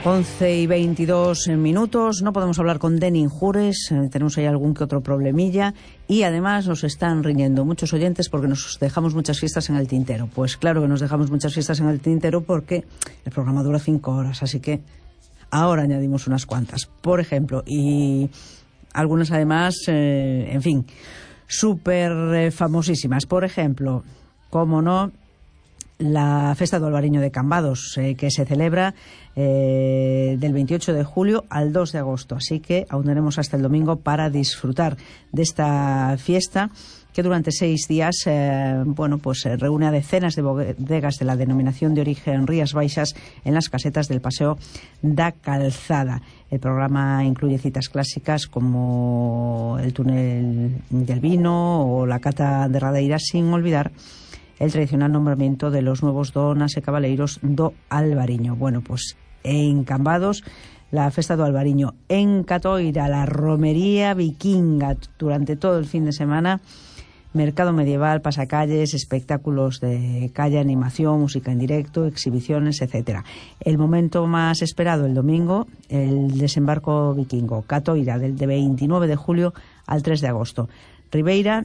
11:22. No podemos hablar con Denis Jures, tenemos ahí algún que otro problemilla y además nos están riñendo muchos oyentes porque nos dejamos muchas fiestas en el tintero. Pues claro que nos dejamos muchas fiestas en el tintero porque el programa dura 5 horas, así que ahora añadimos unas cuantas, por ejemplo, y algunas además, en fin, súper famosísimas. Por ejemplo, cómo no, la Festa do Albariño de Cambados, que se celebra del 28 de julio al 2 de agosto. Así que aún tenemos hasta el domingo para disfrutar de esta fiesta que durante 6 días reúne a decenas de bodegas de la denominación de origen Rías Baixas en las casetas del Paseo da Calzada. El programa incluye citas clásicas como el túnel del vino o la cata de radeiras, sin olvidar el tradicional nombramiento de los nuevos donas e cabaleiros do Albariño. Bueno, pues en Cambados, la Festa do Albariño. En Catoira, la romería vikinga durante todo el fin de semana. Mercado medieval, pasacalles, espectáculos de calle, animación, música en directo, exhibiciones, etcétera. El momento más esperado, el domingo, el desembarco vikingo. Catoira, del 29 de julio al 3 de agosto. Ribeira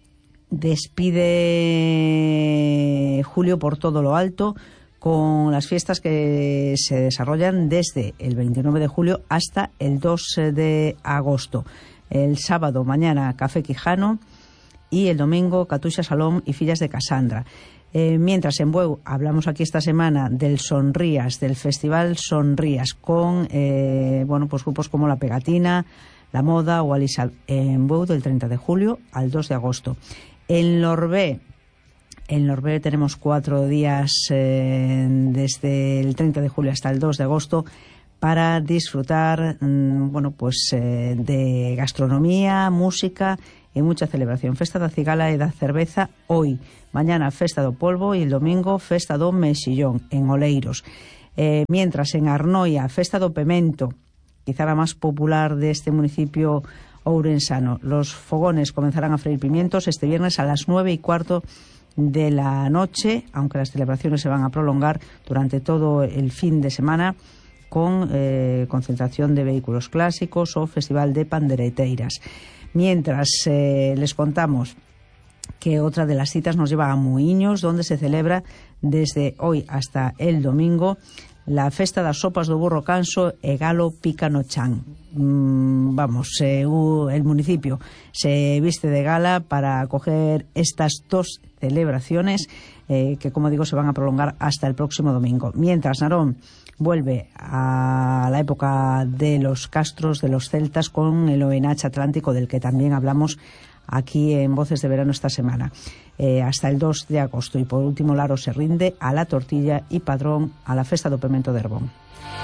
despide julio por todo lo alto con las fiestas que se desarrollan desde el 29 de julio hasta el 2 de agosto. El sábado, mañana, Café Quijano y el domingo, Catuxa Salón y Fillas de Casandra. Mientras en Bueu hablamos aquí esta semana del Sonrías, del Festival Sonrías, con grupos como La Pegatina, La Moda o Alisa, en Bueu del 30 de julio al 2 de agosto. En Lorbé tenemos 4 días desde el 30 de julio hasta el 2 de agosto para disfrutar de gastronomía, música y mucha celebración. Festa da Cigala e da Cerveza hoy, mañana Festa do Polvo y el domingo Festa do Mexillón en Oleiros. Mientras en Arnoia, Festa do Pemento, quizá la más popular de este municipio ourensano. Los fogones comenzarán a freír pimientos este viernes a las 9:15 de la noche, aunque las celebraciones se van a prolongar durante todo el fin de semana con concentración de vehículos clásicos o festival de pandereteiras. Mientras les contamos que otra de las citas nos lleva a Muiños, donde se celebra desde hoy hasta el domingo la Festa das Sopas do Burro Canso e Galo Pícano Chan. El municipio se viste de gala para acoger estas 2 celebraciones que, como digo, se van a prolongar hasta el próximo domingo. Mientras Narón vuelve a la época de los castros, de los celtas, con el ONH Atlántico, del que también hablamos aquí en Voces de Verano esta semana, hasta el 2 de agosto. Y por último, Laro se rinde a la tortilla y Padrón a la Festa do Pemento de Herbón.